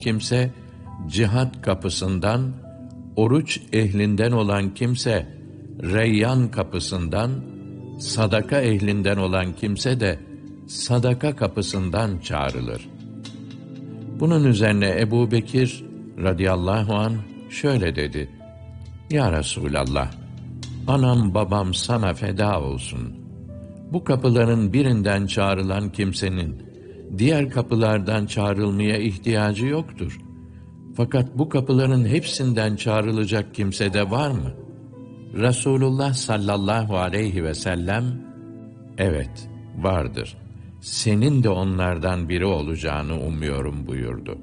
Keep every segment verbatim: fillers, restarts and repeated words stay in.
kimse cihat kapısından, oruç ehlinden olan kimse Reyyan kapısından, sadaka ehlinden olan kimse de sadaka kapısından çağrılır. Bunun üzerine Ebu Bekir radıyallahu anh şöyle dedi: Ya Resulallah, anam babam sana feda olsun. Bu kapıların birinden çağrılan kimsenin diğer kapılardan çağrılmaya ihtiyacı yoktur. Fakat bu kapıların hepsinden çağrılacak kimse de var mı? Resulullah sallallahu aleyhi ve sellem, evet vardır, senin de onlardan biri olacağını umuyorum buyurdu.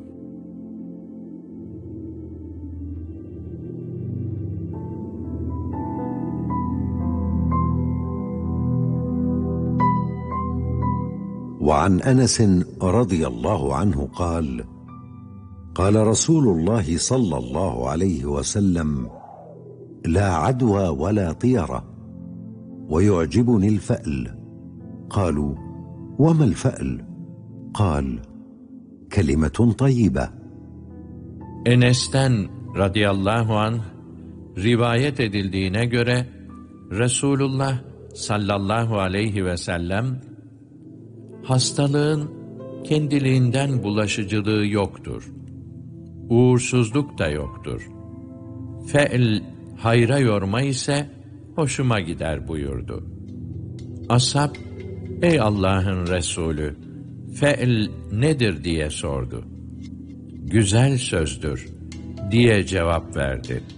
وعن أنس رضي الله عنه قال قال رسول الله صلى الله عليه وسلم لا عدوى ولا طيرة ويعجبني الفأل قالوا وما الفأل قال كلمة طيبة. Enes'ten radıyallahu anh rivayet edildiğine göre Resulullah sallallahu aleyhi ve sellem, hastalığın kendiliğinden bulaşıcılığı yoktur. Uğursuzluk da yoktur. Fe'l hayra yorma ise hoşuma gider buyurdu. Ashab, ey Allah'ın Resulü, fe'l nedir diye sordu. Güzel sözdür diye cevap verdi.